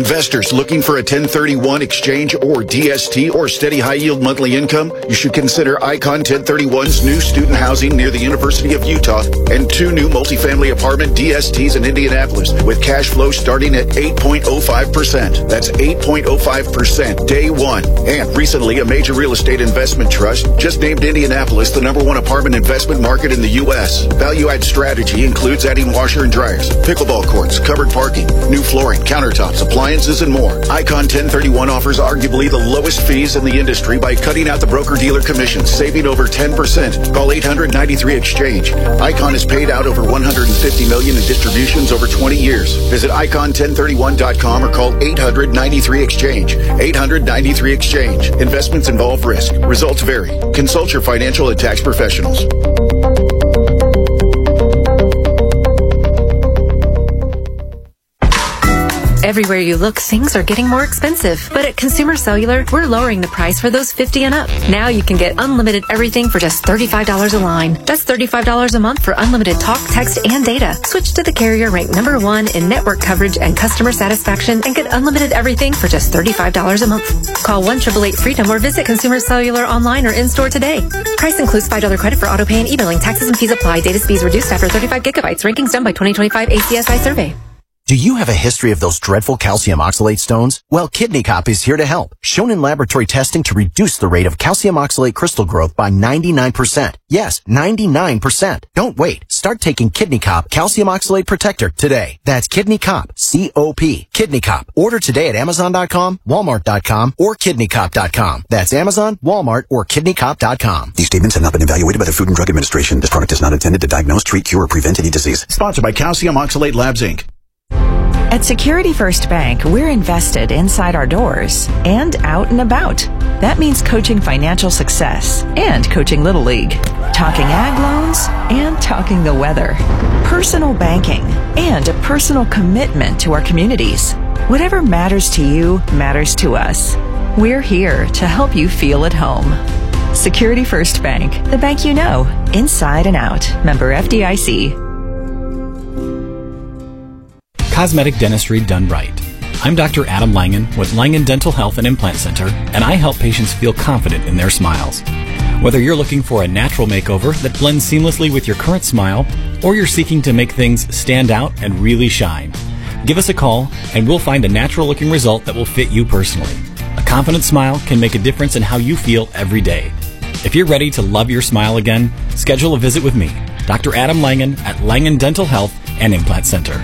Investors looking for a 1031 exchange or DST or steady high-yield monthly income? You should consider Icon 1031's new student housing near the University of Utah and 2 new multifamily apartment DSTs in Indianapolis with cash flow starting at 8.05%. That's 8.05% day one. And recently, a major real estate investment trust just named Indianapolis the #1 apartment investment market in the U.S. Value-add strategy includes adding washer and dryers, pickleball courts, covered parking, new flooring, countertops, appliances, and more. Icon 1031 offers arguably the lowest fees in the industry by cutting out the broker-dealer commissions, saving over 10%. Call 800-93-EXCHANGE. Icon has paid out over $150 million in distributions over 20 years. Visit icon1031.com or call 800-93-EXCHANGE. 800-93-EXCHANGE. Investments involve risk. Results vary. Consult your financial and tax professionals. Everywhere you look, things are getting more expensive. But at Consumer Cellular, we're lowering the price for those 50 and up. Now you can get unlimited everything for just $35 a line. That's $35 a month for unlimited talk, text, and data. Switch to the carrier ranked #1 in network coverage and customer satisfaction and get unlimited everything for just $35 a month. Call 1-888-FREEDOM or visit Consumer Cellular online or in-store today. Price includes $5 credit for auto pay and e-billing. Taxes and fees apply. Data speeds reduced after 35 gigabytes. Rankings done by 2025 ACSI survey. Do you have a history of those dreadful calcium oxalate stones? Well, Kidney Cop is here to help. Shown in laboratory testing to reduce the rate of calcium oxalate crystal growth by 99%. Yes, 99%. Don't wait. Start taking Kidney Cop Calcium Oxalate Protector today. That's Kidney Cop, C-O-P. Kidney Cop. Order today at Amazon.com, Walmart.com, or KidneyCop.com. That's Amazon, Walmart, or KidneyCop.com. These statements have not been evaluated by the Food and Drug Administration. This product is not intended to diagnose, treat, cure, or prevent any disease. Sponsored by Calcium Oxalate Labs, Inc. At Security First Bank, we're invested inside our doors and out and about. That means coaching financial success and coaching Little League, talking ag loans and talking the weather, personal banking, and a personal commitment to our communities. Whatever matters to you matters to us. We're here to help you feel at home. Security First Bank, the bank you know, inside and out. Member FDIC. Cosmetic dentistry done right. I'm Dr. Adam Langen with Langen Dental Health and Implant Center, and I help patients feel confident in their smiles. Whether you're looking for a natural makeover that blends seamlessly with your current smile, or you're seeking to make things stand out and really shine, give us a call and we'll find a natural-looking result that will fit you personally. A confident smile can make a difference in how you feel every day. If you're ready to love your smile again, schedule a visit with me, Dr. Adam Langen at Langen Dental Health and Implant Center.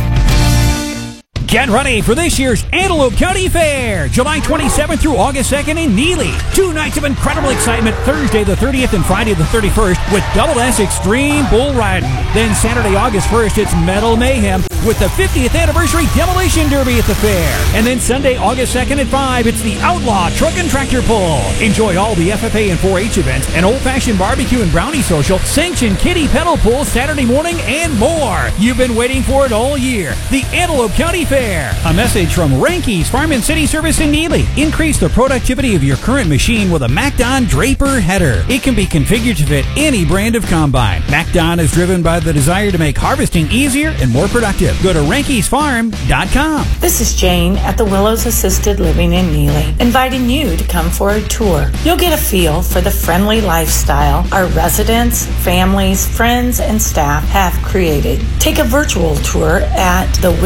Get ready for this year's Antelope County Fair, July 27th through August 2nd in Neely. 2 nights of incredible excitement, Thursday the 30th and Friday the 31st with Double S Extreme Bull Riding. Then Saturday, August 1st, it's Metal Mayhem with the 50th Anniversary Demolition Derby at the fair. And then Sunday, August 2nd at 5, it's the Outlaw Truck and Tractor Pull. Enjoy all the FFA and 4-H events, an old-fashioned barbecue and brownie social, sanctioned kiddie pedal pool Saturday morning, and more. You've been waiting for it all year. The Antelope County Fair. A message from Ranky's Farm and City Service in Neely. Increase the productivity of your current machine with a MacDon Draper header. It can be configured to fit any brand of combine. MacDon is driven by the desire to make harvesting easier and more productive. Go to Ranky'sFarm.com. This is Jane at the Willows Assisted Living in Neely, inviting you to come for a tour. You'll get a feel for the friendly lifestyle our residents, families, friends, and staff have created. Take a virtual tour at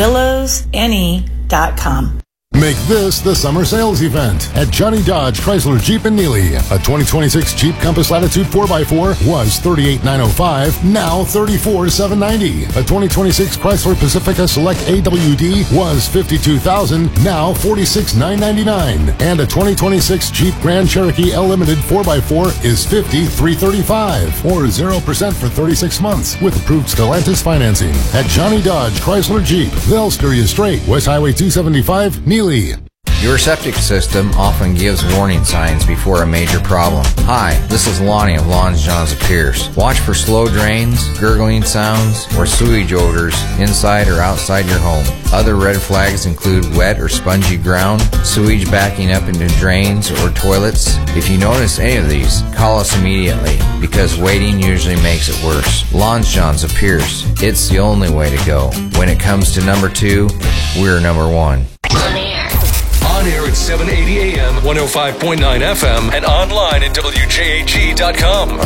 thewillowsne.com. Make this the summer sales event at Johnny Dodge Chrysler Jeep in Neely. A 2026 Jeep Compass Latitude 4x4 was $38,905, now $34,790. A 2026 Chrysler Pacifica Select AWD was $52,000, now $46,999. And a 2026 Jeep Grand Cherokee L Limited 4x4 is $53,335, or 0% for 36 months with approved Stellantis financing. At Johnny Dodge Chrysler Jeep, they'll steer you straight. West Highway 275, Neely. Your septic system often gives warning signs before a major problem. Hi, this is Lonnie of Lawns, Johns of Pierce. Watch for slow drains, gurgling sounds, or sewage odors inside or outside your home. Other red flags include wet or spongy ground, sewage backing up into drains or toilets. If you notice any of these, call us immediately because waiting usually makes it worse. Lawns, Johns of Pierce. It's the only way to go. When it comes to number 2, we're number 1. 780 AM, 105.9 FM, and online at WJAG.com.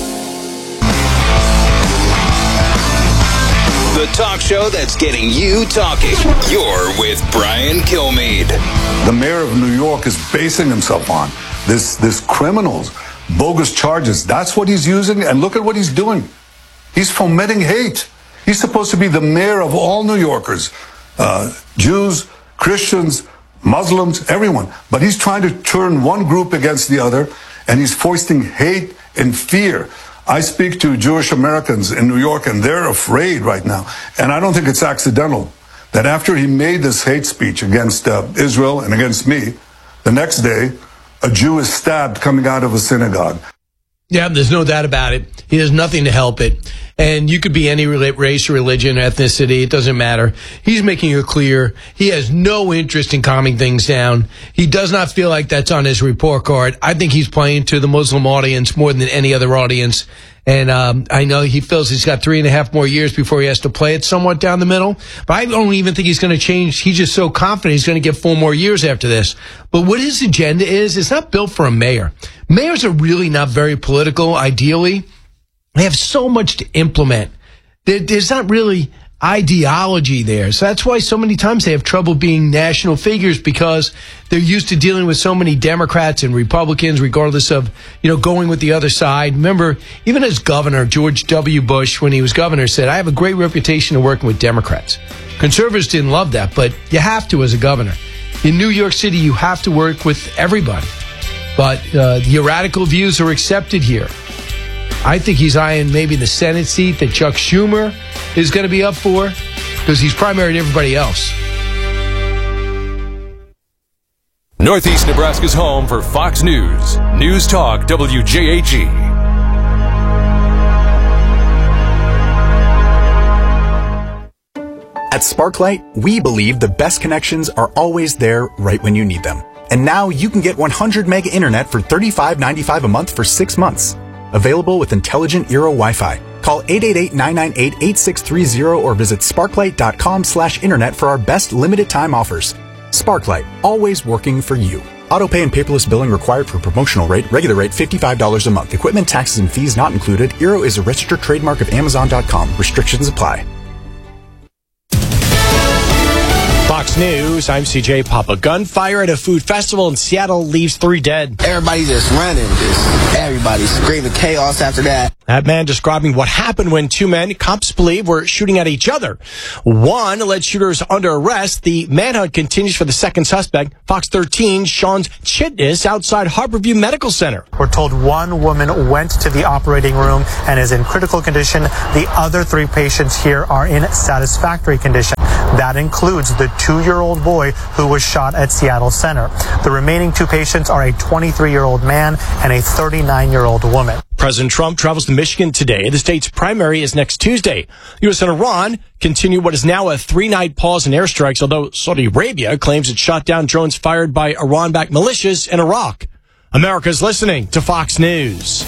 The talk show that's getting you talking. You're with Brian Kilmeade. The mayor of New York is basing himself on this criminals, bogus charges. That's what he's using, and look at what he's doing. He's fomenting hate. He's supposed to be the mayor of all New Yorkers, Jews, Christians, Muslims, everyone. But he's trying to turn one group against the other, and he's foisting hate and fear. I speak to Jewish Americans in New York, and they're afraid right now. And I don't think it's accidental that after he made this hate speech against Israel and against me, the next day, a Jew is stabbed coming out of a synagogue. Yeah, there's no doubt about it. He does nothing to help it. And you could be any race, religion, ethnicity. It doesn't matter. He's making it clear he has no interest in calming things down. He does not feel like that's on his report card. I think he's playing to the Muslim audience more than any other audience. And I know he feels he's got 3.5 more years before he has to play it somewhat down the middle. But I don't even think he's going to change. He's just so confident he's going to get 4 more years after this. But what his agenda is, it's not built for a mayor. Mayors are really not very political, ideally. They have so much to implement. There's not really ideology there. So that's why so many times they have trouble being national figures, because they're used to dealing with so many Democrats and Republicans, regardless of, going with the other side. Remember, even as governor, George W. Bush, when he was governor, said, I have a great reputation of working with Democrats. Conservatives didn't love that, but you have to as a governor. In New York City, you have to work with everybody. But your radical views are accepted here. I think he's eyeing maybe the Senate seat that Chuck Schumer is going to be up for, because he's primary to everybody else. Northeast Nebraska's home for Fox News. News Talk WJAG. At Sparklight, we believe the best connections are always there right when you need them. And now you can get 100 meg internet for $35.95 a month for 6 months. Available with intelligent Eero Wi-Fi. Call 888-998-8630 or visit sparklight.com/internet for our best limited time offers. Sparklight, always working for you. Auto pay and paperless billing required for promotional rate. Regular rate $55 a month. Equipment, taxes, and fees not included. Eero is a registered trademark of Amazon.com. Restrictions apply. Fox News, I'm CJ Papa. Gunfire at a food festival in Seattle leaves 3 dead. Everybody just running, everybody screaming chaos after that. That man describing what happened when 2 men, cops believe, were shooting at each other. 1 alleged shooter is under arrest. The manhunt continues for the second suspect, Fox 13's Sean Chitnis, outside Harborview Medical Center. We're told 1 woman went to the operating room and is in critical condition. The other 3 patients here are in satisfactory condition. That includes the 2-year-old boy who was shot at Seattle Center. The remaining 2 patients are a 23-year-old man and a 39-year-old woman. President Trump travels to Michigan today. The state's primary is next Tuesday. U.S. and Iran continue what is now a 3-night pause in airstrikes, although Saudi Arabia claims it shot down drones fired by Iran-backed militias in Iraq. America's listening to Fox News.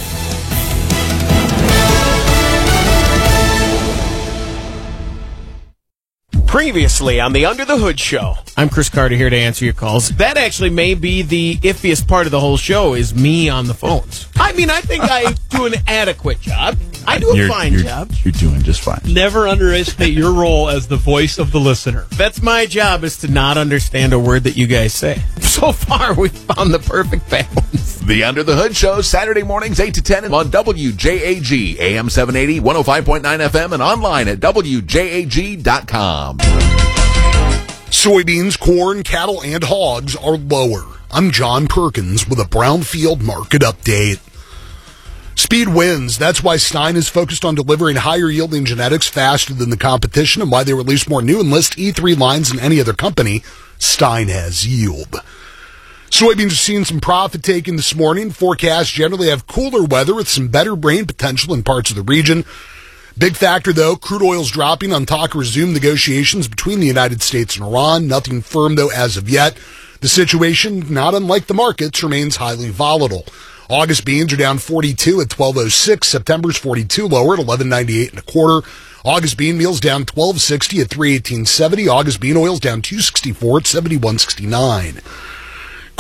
Previously on the Under the Hood Show. I'm Chris Carter here to answer your calls. That actually may be the iffiest part of the whole show, is me on the phones. I mean, I think I do an adequate job. I do a fine job. You're doing just fine. Never underestimate your role as the voice of the listener. That's my job, is to not understand a word that you guys say. So far, we've found the perfect balance. The Under the Hood Show, Saturday mornings 8 to 10 on WJAG, AM 780, 105.9 FM, and online at WJAG.com. Soybeans, corn, cattle, and hogs are lower. I'm John Perkins with a Brownfield Market Update. Speed wins. That's why Stein is focused on delivering higher yielding genetics faster than the competition, and why they release more new Enlist E3 lines than any other company. Stein has yield. Soybeans are seeing some profit taking this morning. Forecasts generally have cooler weather with some better rain potential in parts of the region. Big factor, though, crude oil's dropping on talk of resumed negotiations between the United States and Iran. Nothing firm, though, as of yet. The situation, not unlike the markets, remains highly volatile. August beans are down 42 at 12.06. September's 42 lower at 11.98 1/4. August bean meal's down 12.60 at 3.1870. August bean oil's down 2.64 at 71.69.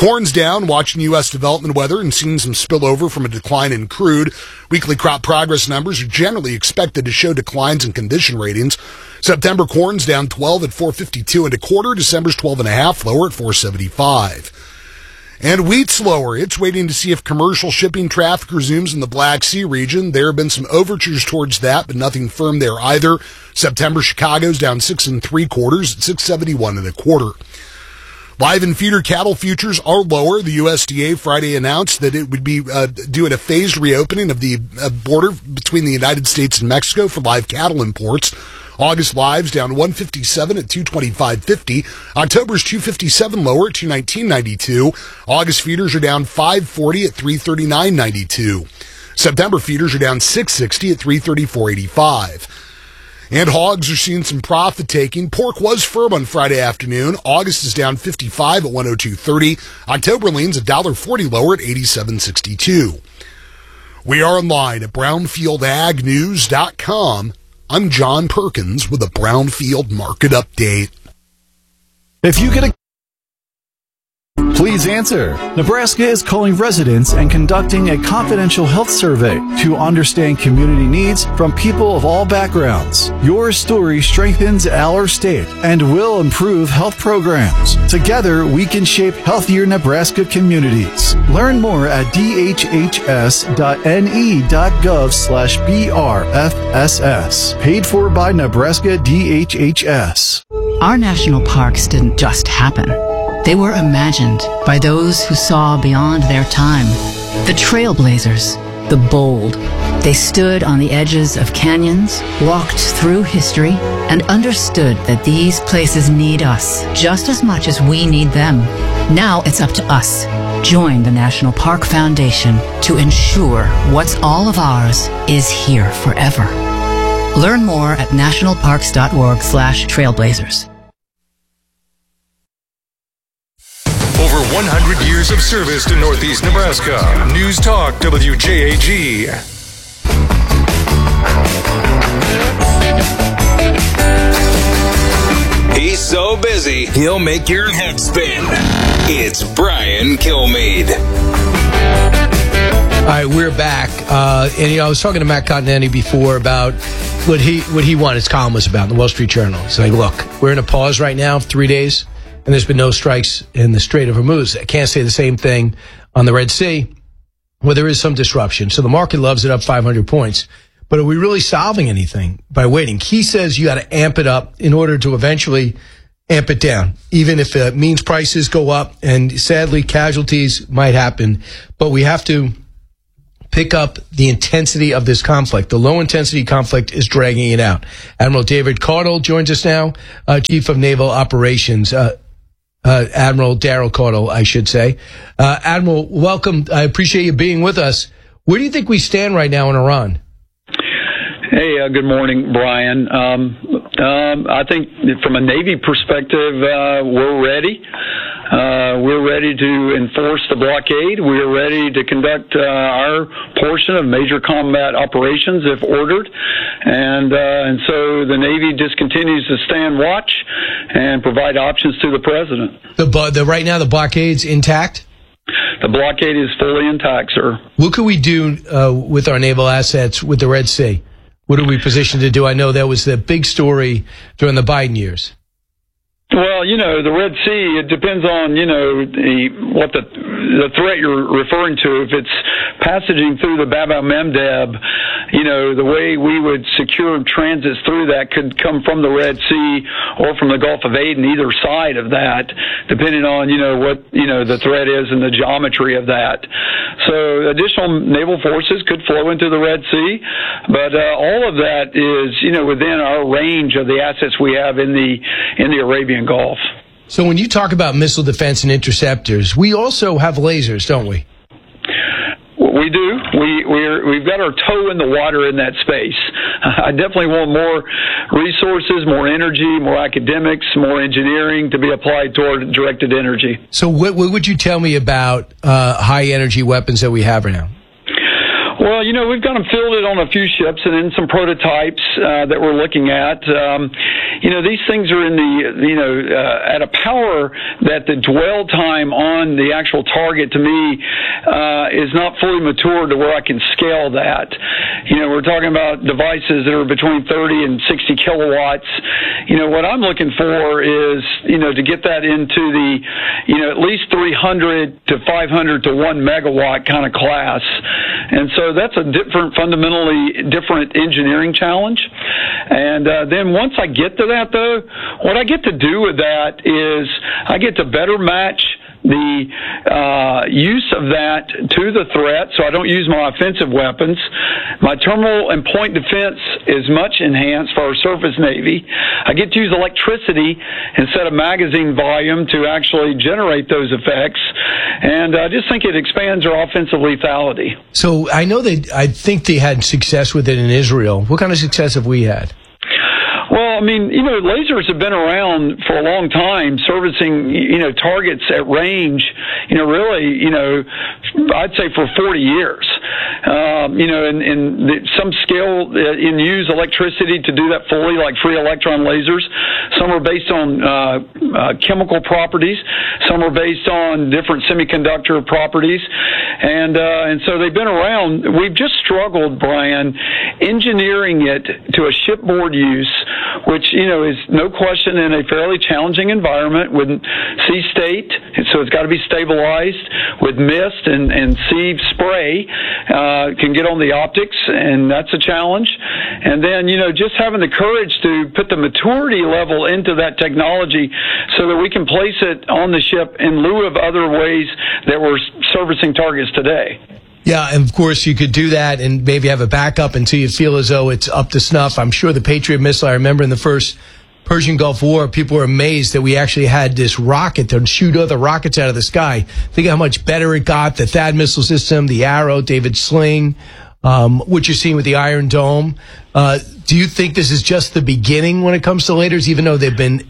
Corn's down, watching U.S. development weather and seeing some spillover from a decline in crude. Weekly crop progress numbers are generally expected to show declines in condition ratings. September corn's down 12 at 452 1/4. December's 12.5 lower at 475. And wheat's lower. It's waiting to see if commercial shipping traffic resumes in the Black Sea region. There have been some overtures towards that, but nothing firm there either. September Chicago's down 6 3/4 at 671 1/4. Live and feeder cattle futures are lower. The USDA Friday announced that it would be doing a phased reopening of the border between the United States and Mexico for live cattle imports. August lives down 157 at 225.50. October's 257 lower at 219.92. August feeders are down 540 at 339.92. September feeders are down 660 at 334.85. And hogs are seeing some profit taking. Pork was firm on Friday afternoon. August is down 55 at 102.30. October leans $1.40 lower at 87.62. We are online at brownfieldagnews.com. I'm John Perkins with a Brownfield Market Update. If you get a please answer. Nebraska is calling residents and conducting a confidential health survey to understand community needs from people of all backgrounds. Your story strengthens our state and will improve health programs. Together, we can shape healthier Nebraska communities. Learn more at dhhs.ne.gov/BRFSS. Paid for by Nebraska DHHS. Our national parks didn't just happen. They were imagined by those who saw beyond their time. The trailblazers, the bold. They stood on the edges of canyons, walked through history, and understood that these places need us just as much as we need them. Now it's up to us. Join the National Park Foundation to ensure what's all of ours is here forever. Learn more at nationalparks.org/trailblazers. Over 100 years of service to Northeast Nebraska. News Talk WJAG. He's so busy, he'll make your head spin. It's Brian Kilmeade. All right, we're back. And I was talking to Matt Continetti before about what he wanted his column was about in the Wall Street Journal. He's like, look, we're in a pause right now of 3 days. And there's been no strikes in the Strait of Hormuz. I can't say the same thing on the Red Sea, where there is some disruption. So the market loves it up 500 points. But are we really solving anything by waiting? He says you got to amp it up in order to eventually amp it down, even if it means prices go up. And sadly, casualties might happen. But we have to pick up the intensity of this conflict. The low-intensity conflict is dragging it out. Admiral David Caudle joins us now, Chief of Naval Operations. Admiral Daryl Caudle, I should say. Admiral, welcome. I appreciate you being with us. Where do you think we stand right now in Iran? Hey, good morning, Brian. I think from a Navy perspective, we're ready. We're ready to enforce the blockade. We're ready to conduct our portion of major combat operations if ordered. And so the Navy just continues to stand watch and provide options to the President. Right now, the blockade's intact? The blockade is fully intact, sir. What could we do with our naval assets with the Red Sea? What are we positioned to do? I know that was the big story during the Biden years. Well, the Red Sea, it depends on, what the threat you're referring to. If it's passaging through the Bab el-Mandeb, the way we would secure transits through that could come from the Red Sea or from the Gulf of Aden, either side of that, depending on, what, the threat is and the geometry of that. So additional naval forces could flow into the Red Sea, but all of that is, within our range of the assets we have in the Arabian Gulf. So when you talk about missile defense and interceptors, we also have lasers, don't we? We do. We've got our toe in the water in that space. I definitely want more resources, more energy, more academics, more engineering to be applied toward directed energy. So what would you tell me about high energy weapons that we have right now? Well, we've got them fielded on a few ships and in some prototypes that we're looking at. These things are in at a power that the dwell time on the actual target to me is not fully mature to where I can scale that. We're talking about devices that are between 30 and 60 kilowatts. What I'm looking for is, to get that into the, at least 300 to 500 to 1 megawatt kind of class. And so that's a fundamentally different engineering challenge. And then once I get to that, though, what I get to do with that is I get to better match the use of that to the threat, so I don't use my offensive weapons. My terminal and point defense is much enhanced for our surface Navy. I get to use electricity instead of magazine volume to actually generate those effects, and I just think it expands our offensive lethality. So I think they had success with it in Israel. What kind of success have we had? Well, lasers have been around for a long time, servicing, targets at range, I'd say for 40 years. Some scale use electricity to do that fully, like free electron lasers. Some are based on chemical properties. Some are based on different semiconductor properties. And so they've been around. We've just struggled, Brian, engineering it to a shipboard use, which, is no question in a fairly challenging environment with sea state, so it's got to be stabilized with mist and sea spray, can get on the optics, and that's a challenge. And then, just having the courage to put the maturity level into that technology so that we can place it on the ship in lieu of other ways that we're servicing targets today. Yeah, and of course you could do that and maybe have a backup until you feel as though it's up to snuff. I'm sure the Patriot missile, I remember in the first Persian Gulf War, people were amazed that we actually had this rocket to shoot other rockets out of the sky. Think how much better it got, the THAAD missile system, the Arrow, David Sling, what you're seeing with the Iron Dome. Do you think this is just the beginning when it comes to lasers, even though they've been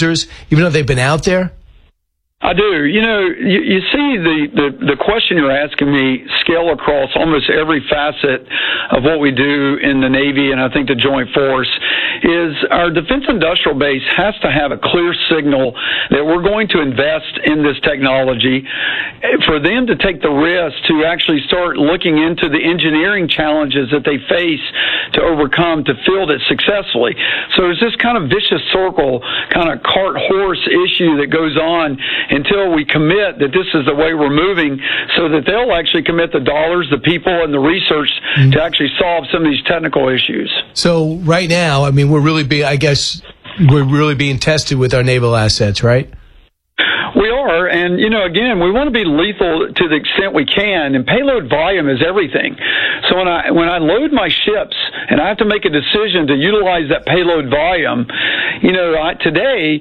out there? I do. You see the question you're asking me scale across almost every facet of what we do in the Navy, and I think the Joint Force, is our defense industrial base has to have a clear signal that we're going to invest in this technology for them to take the risk to actually start looking into the engineering challenges that they face to overcome to field it successfully. So there's this kind of vicious circle, kind of cart horse issue that goes on until we commit that this is the way we're moving, so that they'll actually commit the dollars, the people, and the research to actually solve some of these technical issues. So right now, we're really being tested with our naval assets, right? We are, and again, we want to be lethal to the extent we can, and payload volume is everything. So when I load my ships and I have to make a decision to utilize that payload volume, today